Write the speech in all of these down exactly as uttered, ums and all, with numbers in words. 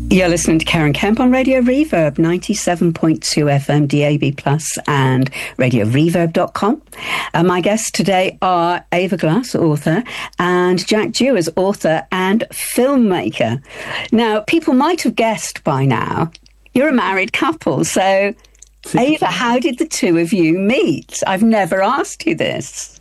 You're listening to Karen Kemp on Radio Reverb, ninety-seven point two F M, D A B plus, and radio reverb dot com. Uh, my guests today are Ava Glass, author, and Jack Dewars, author and filmmaker. Now, people might have guessed by now, you're a married couple. So, Ava, how did the two of you meet? I've never asked you this.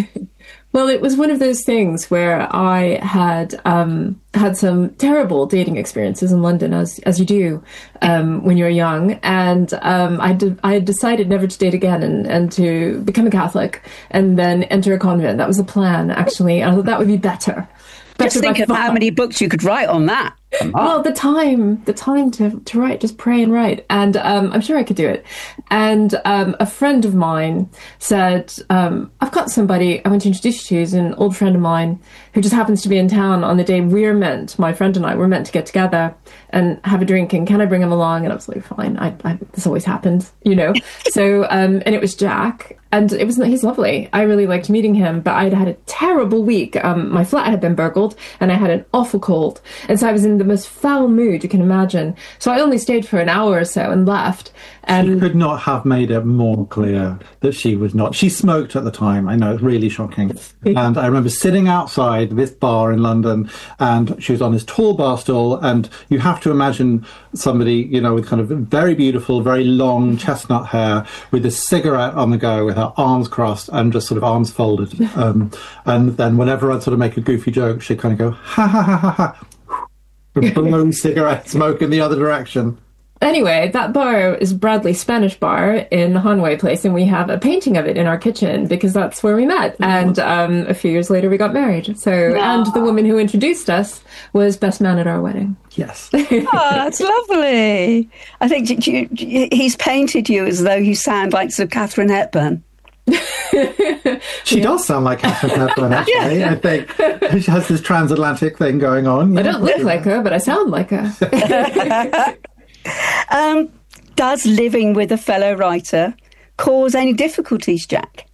Well, it was one of those things where I had um, had some terrible dating experiences in London, as as you do um, when you're young, and um, I de- I had decided never to date again and, and to become a Catholic and then enter a convent. That was the plan, actually. I thought that would be better. Just think of how many books you could write on that. Well, the time, the time to, to write, just pray and write. And um, I'm sure I could do it. And um, a friend of mine said, um, I've got somebody I want to introduce you to, is an old friend of mine who just happens to be in town on the day we're meant, my friend and I, were meant to get together and have a drink. And can I bring him along? And I was like, fine. I, I, this always happens, you know. So, um, and it was Jack. And it was, he's lovely. I really liked meeting him, but I'd had a terrible week. Um, my flat had been burgled and I had an awful cold. And so I was in the most foul mood you can imagine. So I only stayed for an hour or so and left. And she could not have made it more clear that she was not. She smoked at the time. I know, it's really shocking. And I remember sitting outside this bar in London, and she was on this tall bar stool, and you have to imagine somebody, you know, with kind of very beautiful, very long chestnut hair, with a cigarette on the go, with her arms crossed and just sort of arms folded. Um, and then whenever I'd sort of make a goofy joke, she'd kind of go, ha ha ha ha ha, blow cigarette smoke in the other direction. Anyway, that bar is Bradley Spanish Bar in Hanway Place, and we have a painting of it in our kitchen because that's where we met. And um, a few years later, we got married. So, and the woman who introduced us was best man at our wedding. Yes. Oh, that's lovely. I think you, you, he's painted you as though you sound like Sir Catherine Hepburn. She yeah. does sound like Catherine Hepburn, actually. Yeah. I think she has this transatlantic thing going on. I don't look like her, but I sound like her. Um, does living with a fellow writer cause any difficulties, Jack?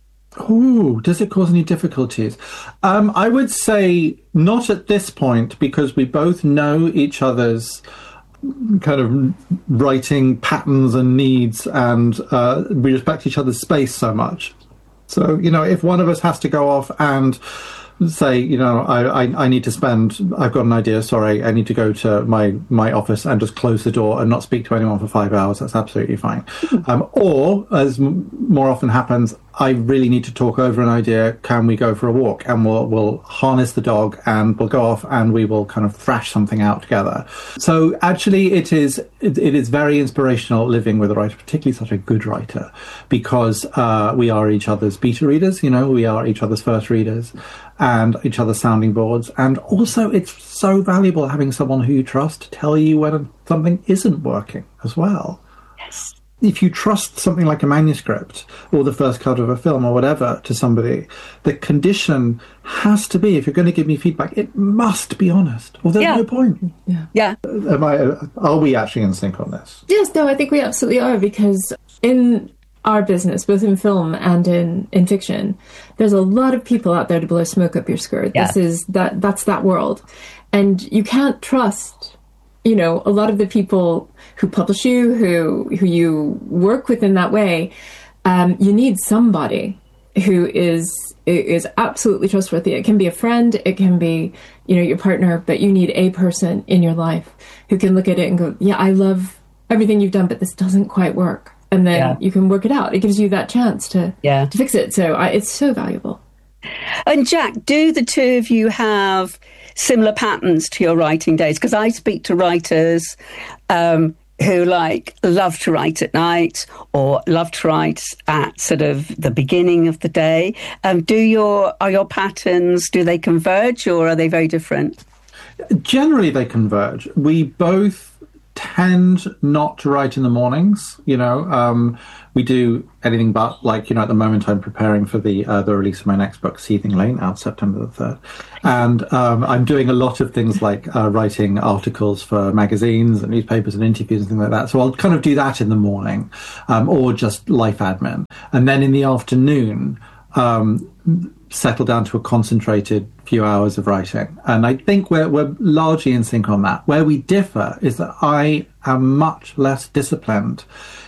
Oh, does it cause any difficulties? Um, I would say not at this point, because we both know each other's kind of writing patterns and needs, and uh, we respect each other's space so much. So, you know, if one of us has to go off and say, you know, I, I, I need to spend, I've got an idea, sorry, I need to go to my, my office and just close the door and not speak to anyone for five hours, that's absolutely fine. Um, or, as m- more often happens, I really need to talk over an idea, can we go for a walk? And we'll, we'll harness the dog and we'll go off and we will kind of thrash something out together. So actually it is, it, it is very inspirational living with a writer, particularly such a good writer, because uh, we are each other's beta readers, you know, we are each other's first readers and each other's sounding boards. And also it's so valuable having someone who you trust to tell you when something isn't working as well. Yes. If you trust something like a manuscript or the first cut of a film or whatever to somebody, the condition has to be, if you're going to give me feedback, it must be honest, or there's yeah. no point. Yeah. Yeah. Am I, are we actually in sync on this? Yes, no, I think we absolutely are, because in our business, both in film and in, in fiction, there's a lot of people out there to blow smoke up your skirt. Yeah. This is that that's that world. And you can't trust, you know, a lot of the people who publish you, who who you work with in that way. Um, you need somebody who is is absolutely trustworthy. It can be a friend, it can be, you know, your partner, but you need a person in your life who can look at it and go, yeah, I love everything you've done, but this doesn't quite work. And then yeah. you can work it out. It gives you that chance to, yeah. to fix it. So I, it's so valuable. And Jack, do the two of you have similar patterns to your writing days? Because I speak to writers um, who like love to write at night or love to write at sort of the beginning of the day. Um, do your are your patterns, do they converge or are they very different? Generally, they converge. We both tend not to write in the mornings, you know. Um, we do anything but, like, you know, at the moment I'm preparing for the uh, the release of my next book, Seething Lane, out September the third. And um, I'm doing a lot of things like uh, writing articles for magazines and newspapers and interviews and things like that. So I'll kind of do that in the morning, um, or just life admin. And then in the afternoon, um, settle down to a concentrated few hours of writing. And I think we're, we're largely in sync on that. Where we differ is that I am much less disciplined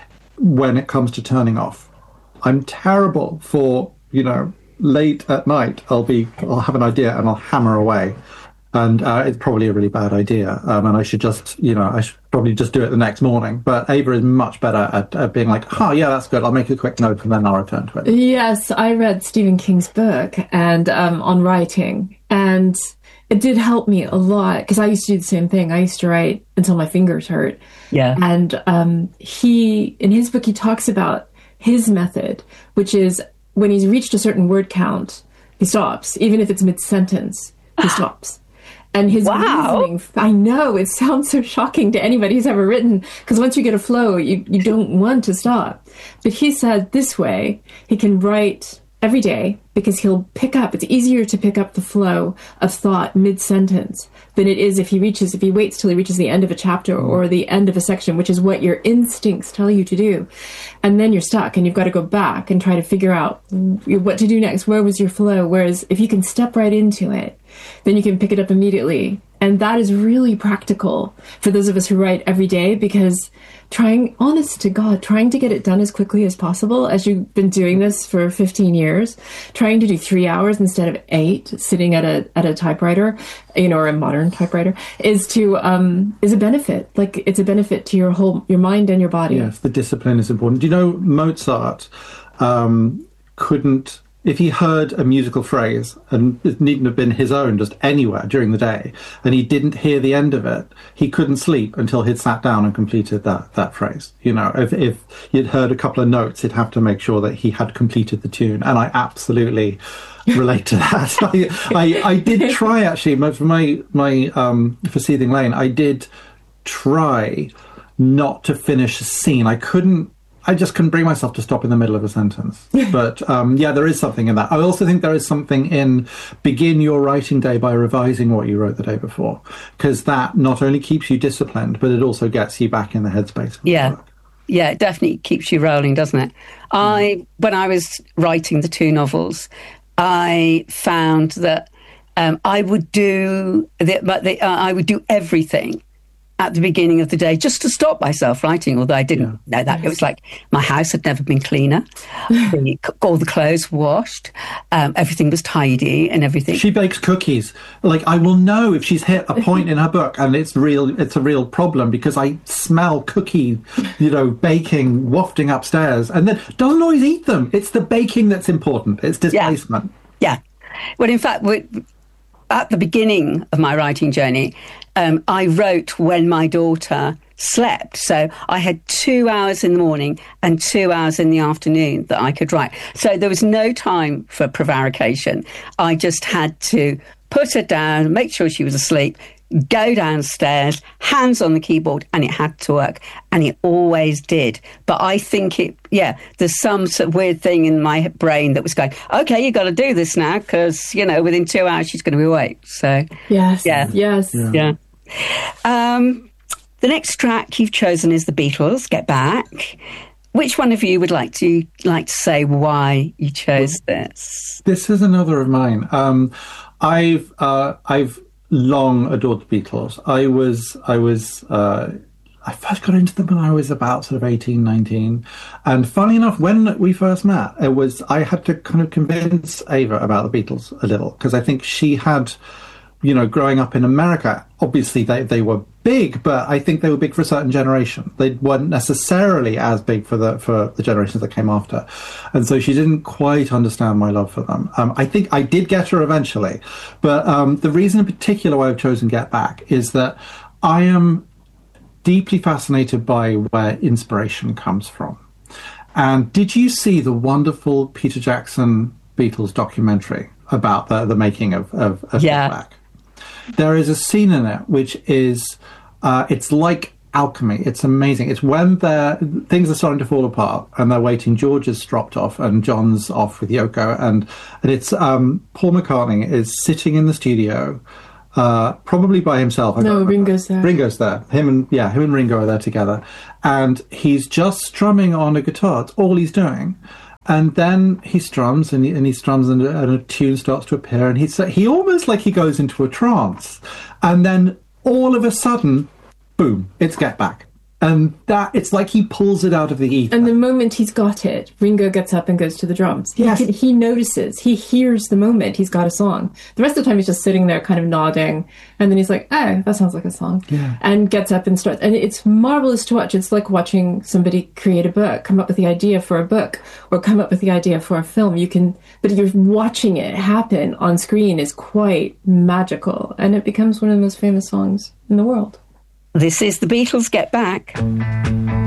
when it comes to turning off. I'm terrible for, you know, late at night, I'll be, I'll have an idea and I'll hammer away. And uh, it's probably a really bad idea. Um, and I should just, you know, I should probably just do it the next morning. But Ava is much better at, at being like, oh, yeah, that's good. I'll make a quick note and then I'll return to it. Yes, I read Stephen King's book and um, on writing. And it did help me a lot because I used to do the same thing. I used to write until my fingers hurt. Yeah. And um, he, in his book, he talks about his method, which is when he's reached a certain word count, he stops. Even if it's mid-sentence, he stops. And his wow. reasoning, I know, it sounds so shocking to anybody who's ever written, because once you get a flow, you, you don't want to stop. But he said this way, he can write every day because he'll pick up, it's easier to pick up the flow of thought mid-sentence than it is if he reaches, if he waits till he reaches the end of a chapter or the end of a section, which is what your instincts tell you to do. And then you're stuck and you've got to go back and try to figure out what to do next. Where was your flow? Whereas if you can step right into it, then you can pick it up immediately. And that is really practical for those of us who write every day, because trying, honest to God, trying to get it done as quickly as possible, as you've been doing this for fifteen years, trying to do three hours instead of eight, sitting at a at a typewriter, you know, or a modern typewriter, is to um, is a benefit. Like, it's a benefit to your whole, your mind and your body. Yes, the discipline is important. Do you know Mozart um, couldn't, if he heard a musical phrase, and it needn't have been his own, just anywhere during the day, and he didn't hear the end of it, he couldn't sleep until he'd sat down and completed that, that phrase. You know, if, if he'd heard a couple of notes, he'd have to make sure that he had completed the tune. And I absolutely relate to that. I, I, I did try, actually, for my, my um, for Seething Lane, I did try not to finish a scene. I couldn't, I just couldn't bring myself to stop in the middle of a sentence. But um, yeah, there is something in that. I also think there is something in begin your writing day by revising what you wrote the day before, because that not only keeps you disciplined, but it also gets you back in the headspace. Yeah. Work. Yeah, it definitely keeps you rolling, doesn't it? I, when I was writing the two novels, I found that um, I would do the, but the, uh, I would do everything at the beginning of the day, just to stop myself writing, although I didn't yeah. know that. Yes. It was like my house had never been cleaner. the, all the clothes washed. Um, everything was tidy and everything. She bakes cookies. Like, I will know if she's hit a point in her book and it's real. It's a real problem because I smell cookie, you know, baking, wafting upstairs, and then doesn't always eat them. It's the baking that's important. It's displacement. Yeah. yeah. Well, in fact, at the beginning of my writing journey, Um, I wrote when my daughter slept. So I had two hours in the morning and two hours in the afternoon that I could write. So there was no time for prevarication. I just had to put her down, make sure she was asleep, go downstairs, hands on the keyboard, and it had to work. And it always did. But I think it, yeah, there's some sort of weird thing in my brain that was going, okay, you got to do this now because, you know, within two hours she's going to be awake. So, yes, yeah. Yes. Yeah. yeah. Um, the next track you've chosen is the Beatles, Get Back. Which one of you would like to like to say why you chose this? This is another of mine. Um, I've uh, I've long adored the Beatles. I was I was uh, I first got into them when I was about sort of eighteen, nineteen. And funnily enough, when we first met, it was I had to kind of convince Ava about the Beatles a little, because I think she had, you know, growing up in America, obviously they, they were big, but I think they were big for a certain generation. They weren't necessarily as big for the for the generations that came after. And so she didn't quite understand my love for them. Um, I think I did get her eventually. But um, the reason in particular why I've chosen Get Back is that I am deeply fascinated by where inspiration comes from. And did you see the wonderful Peter Jackson Beatles documentary about the, the making of, of, of yeah. Get Back? There is a scene in it which is, uh, it's like alchemy. It's amazing. It's when they're, things are starting to fall apart and they're waiting. George has dropped off and John's off with Yoko. And, and it's um, Paul McCartney is sitting in the studio, uh, probably by himself. I no, Ringo's there. Ringo's there. Him and, yeah, him and Ringo are there together. And he's just strumming on a guitar. It's all he's doing. And then he strums, and he, and he strums, and a, and a tune starts to appear, and he he almost like he goes into a trance, and then all of a sudden, boom! It's Get Back, and that it's like he pulls it out of the ether. And the moment he's got it, Ringo gets up and goes to the drums. Yes. He, he notices, he hears the moment he's got a song. The rest of the time he's just sitting there kind of nodding, and then he's like, oh, that sounds like a song. Yeah. And gets up and starts. And it's marvelous to watch. It's like watching somebody create a book, come up with the idea for a book, or come up with the idea for a film. You can, but you're watching it happen on screen is quite magical, and it becomes one of the most famous songs in the world. This is the Beatles' Get Back.